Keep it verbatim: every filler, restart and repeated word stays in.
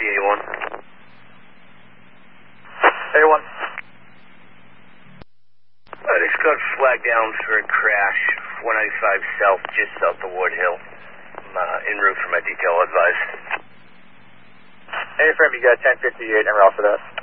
A one. A one. Uh, this got flagged down for a crash, one ninety-five south, just south of Ward Hill. I'm uh, en route for my detail advice. A-frame, you got ten fifty-eight en route for that.